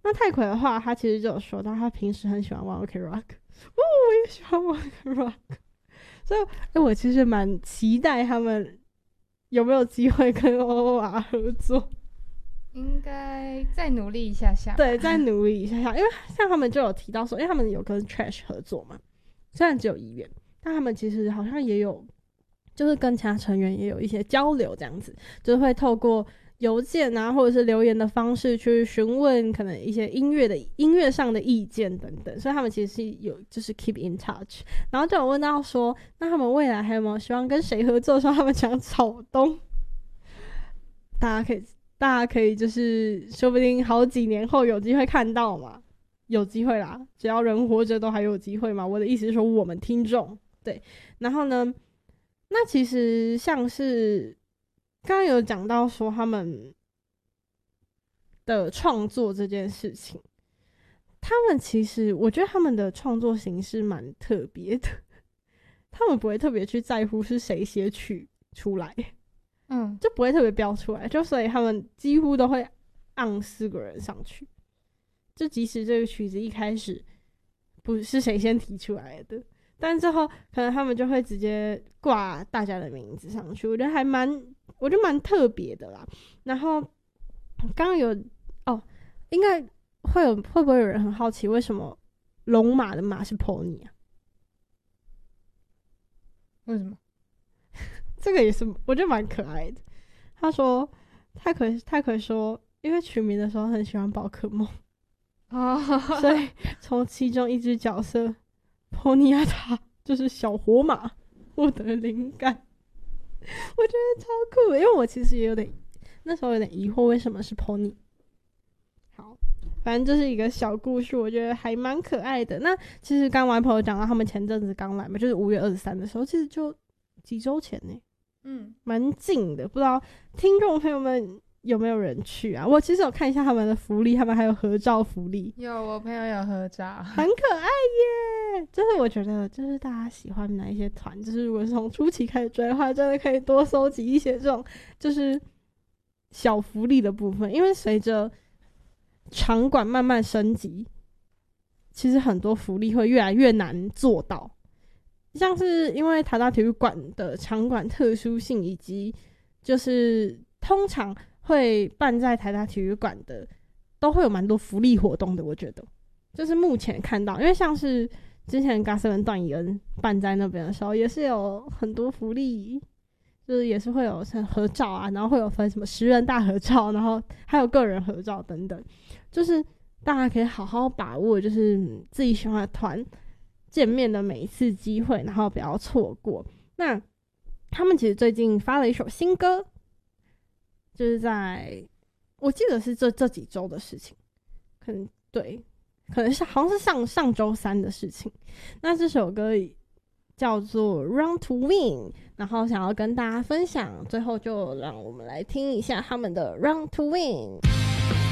那泰奎的话，他其实就有说到他平时很喜欢玩 OK Rock， 我也喜欢玩 OK Rock， 所以我其实蛮期待他们有没有机会跟 OOR 合作。 应该再努力一下下吧。 对，再努力一下下，因为像他们就有提到说，因为他们有跟 Trash 合作嘛，虽然只有1员，但他们其实好像也有，就是跟其他成员也有一些交流，这样子，就是会透过邮件啊，或者是留言的方式去询问可能一些音乐上的意见等等，所以他们其实是有就是 keep in touch。然后就有问到说，那他们未来还有没有希望跟谁合作的时候，他们讲草东，大家可以就是说不定好几年后有机会看到嘛，有机会啦，只要人活着都还有机会嘛。我的意思是说我们听众对，然后呢，那其实像是刚刚有讲到说他们的创作这件事情，他们其实我觉得他们的创作形式蛮特别的，他们不会特别去在乎是谁写曲出来，就不会特别标出来，就所以他们几乎都会按4个人上去，就即使这个曲子一开始不是谁先提出来的，但之后可能他们就会直接挂大家的名字上去，我觉得蛮特别的啦。然后刚刚有应该会不会有人很好奇为什么龙马的马是 pony 啊？ 为什么？ 这个也是我觉得蛮可爱的。他说泰奎说，因为取名的时候很喜欢宝可梦，所以从其中一只角色 pony 亚塔就是小火马获得灵感。我觉得超酷的，因为我其实也那时候有点疑惑为什么是 pony。好，反正就是一个小故事，我觉得还蛮可爱的。那其实刚玩朋友讲到他们前阵子刚来嘛，就是5月23的时候，其实就几周前呢，蛮近的。不知道听众朋友们有没有人去啊？我其实有看一下他们的福利，他们还有合照福利， 有，我朋友有合照， 很可爱耶。就是我觉得，就是大家喜欢哪一些团，就是如果是从初期开始追的话，真的可以多收集一些这种就是小福利的部分，因为随着场馆慢慢升级，其实很多福利会越来越难做到。像是因为台大体育馆的场馆特殊性，以及就是通常会办在台大体育馆的，都会有蛮多福利活动的。我觉得就是目前看到，因为像是之前 GOT7 段宜恩办在那边的时候，也是有很多福利，就是也是会有像合照啊，然后会有分什么10人大合照，然后还有个人合照等等，就是大家可以好好把握，就是自己喜欢的团见面的每一次机会，然后不要错过。那他们其实最近发了一首新歌，就是我记得是这几周的事情，可能是好像是上周3的事情。那这首歌叫做 Run to Win， 然后想要跟大家分享，最后就让我们来听一下他们的 Run to Win。